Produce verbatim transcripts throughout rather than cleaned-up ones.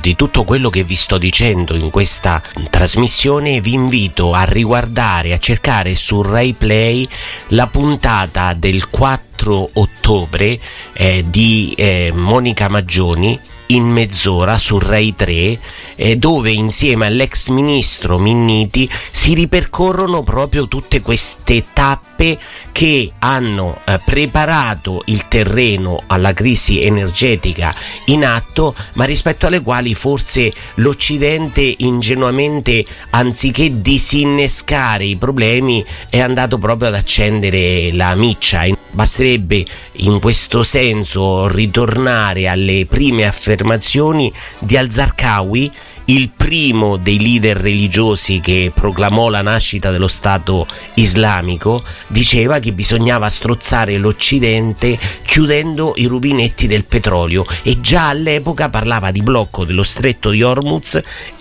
di tutto quello che vi sto dicendo in questa trasmissione, vi invito a riguardare, a cercare su Rai Play la puntata del quattro ottobre eh, di eh, Monica Maggioni, in mezz'ora su Rai tre, eh, dove insieme all'ex ministro Minniti si ripercorrono proprio tutte queste tappe che hanno eh, preparato il terreno alla crisi energetica in atto, ma rispetto alle quali forse l'Occidente ingenuamente, anziché disinnescare i problemi, è andato proprio ad accendere la miccia. Basterebbe in questo senso ritornare alle prime affermazioni di al-Zarqawi, il primo dei leader religiosi che proclamò la nascita dello Stato islamico. Diceva che bisognava strozzare l'Occidente chiudendo i rubinetti del petrolio, e già all'epoca parlava di blocco dello stretto di Hormuz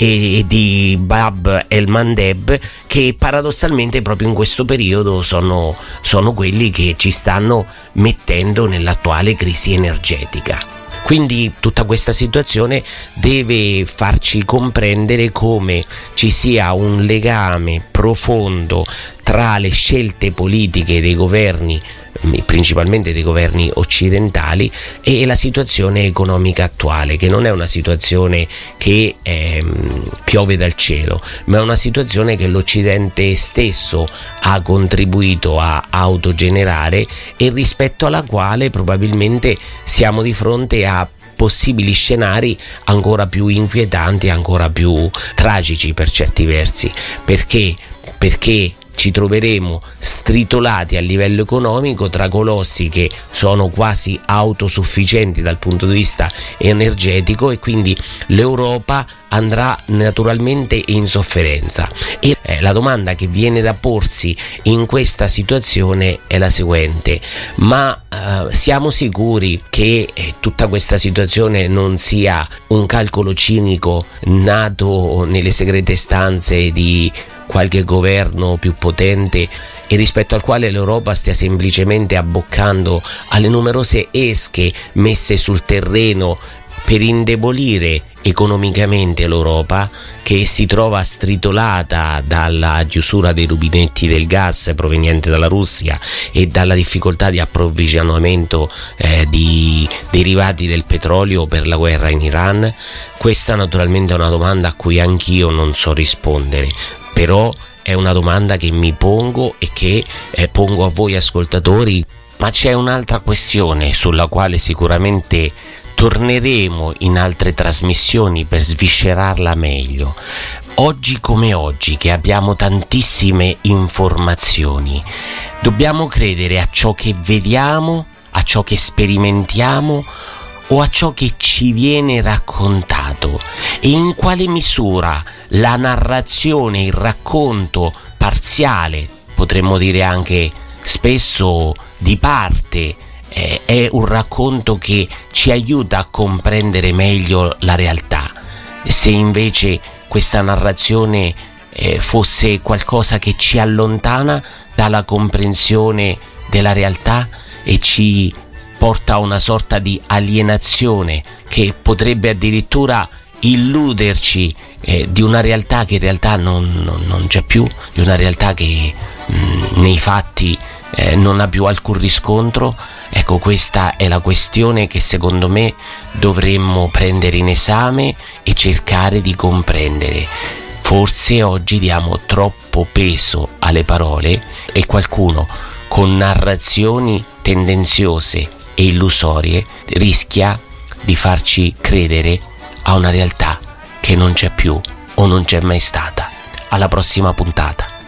e di Bab el-Mandeb, che paradossalmente proprio in questo periodo sono, sono quelli che ci stanno mettendo nell'attuale crisi energetica. Quindi tutta questa situazione deve farci comprendere come ci sia un legame profondo tra le scelte politiche dei governi, principalmente dei governi occidentali, e la situazione economica attuale, che non è una situazione che eh, piove dal cielo, ma è una situazione che l'Occidente stesso ha contribuito a autogenerare e rispetto alla quale probabilmente siamo di fronte a possibili scenari ancora più inquietanti, ancora più tragici per certi versi. Perché? Perché ci troveremo stritolati a livello economico tra colossi che sono quasi autosufficienti dal punto di vista energetico, e quindi l'Europa andrà naturalmente in sofferenza. E la domanda che viene da porsi in questa situazione è la seguente: ma eh, siamo sicuri che eh, tutta questa situazione non sia un calcolo cinico nato nelle segrete stanze di qualche governo più potente e rispetto al quale l'Europa stia semplicemente abboccando alle numerose esche messe sul terreno per indebolire economicamente l'Europa, che si trova stritolata dalla chiusura dei rubinetti del gas proveniente dalla Russia e dalla difficoltà di approvvigionamento eh, di derivati del petrolio per la guerra in Iran? Questa naturalmente è una domanda a cui anch'io non so rispondere, però è una domanda che mi pongo e che eh, pongo a voi ascoltatori. Ma c'è un'altra questione sulla quale sicuramente torneremo in altre trasmissioni per sviscerarla meglio. Oggi come oggi, che abbiamo tantissime informazioni, dobbiamo credere a ciò che vediamo, a ciò che sperimentiamo o a ciò che ci viene raccontato? E in quale misura la narrazione, il racconto parziale, potremmo dire anche spesso di parte, eh, è un racconto che ci aiuta a comprendere meglio la realtà? Se invece questa narrazione eh, fosse qualcosa che ci allontana dalla comprensione della realtà e ci porta a una sorta di alienazione che potrebbe addirittura illuderci eh, di una realtà che in realtà non, non, non c'è più, di una realtà che mh, nei fatti eh, non ha più alcun riscontro. Ecco, questa è la questione che secondo me dovremmo prendere in esame e cercare di comprendere. Forse oggi diamo troppo peso alle parole e qualcuno con narrazioni tendenziose e illusorie rischia di farci credere a una realtà che non c'è più o non c'è mai stata. Alla prossima puntata.